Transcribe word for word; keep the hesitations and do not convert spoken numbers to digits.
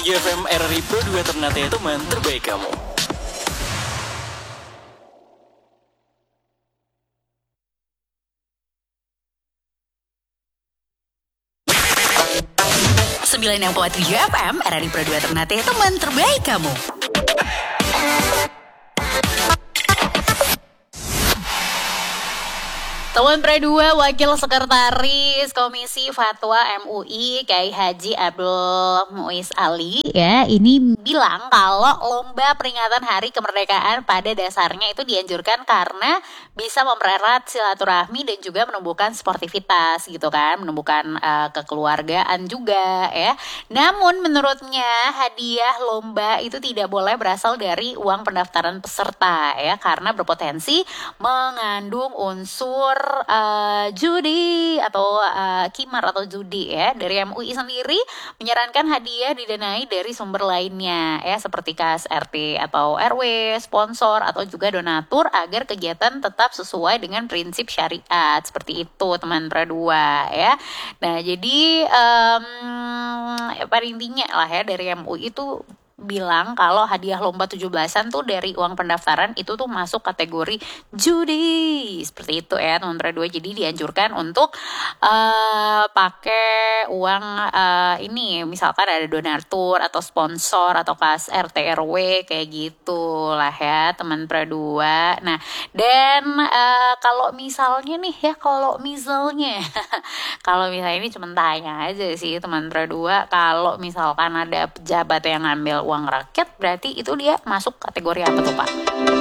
F M R R I Pro dua Ternate, teman terbaik kamu. sembilan enam koma tujuh F M R R I Pro dua Ternate, teman terbaik kamu. Teman Pro dua, Wakil Sekretaris Komisi Fatwa M U I Kiai Haji Abdul Muiz Ali ya ini bilang kalau lomba peringatan Hari Kemerdekaan pada dasarnya itu dianjurkan karena bisa mempererat silaturahmi dan juga menumbuhkan sportivitas gitu kan, menumbuhkan uh, kekeluargaan juga ya. Namun menurutnya hadiah lomba itu tidak boleh berasal dari uang pendaftaran peserta ya, karena berpotensi mengandung unsur Uh, judi atau uh, kimar atau judi ya. Dari M U I sendiri menyarankan hadiah didanai dari sumber lainnya ya, seperti kas R T atau R W, sponsor atau juga donatur agar kegiatan tetap sesuai dengan prinsip syariat, seperti itu teman Pro dua ya. Nah jadi um, ya, pada intinya lah ya dari M U I itu bilang kalau hadiah lomba tujuh belasan tuh dari uang pendaftaran itu tuh masuk kategori judi, seperti itu ya teman Pro dua. Jadi dianjurkan untuk uh, pakai uang uh, ini misalkan ada donatur atau sponsor atau kas R T R W kayak gitu lah ya teman Pro dua. Nah dan uh, kalau misalnya nih ya kalau misalnya kalau misalnya ini cuma tanya aja sih teman Pro dua, kalau misalkan ada pejabat yang ngambil uang rakyat berarti itu dia masuk kategori apa tuh Pak?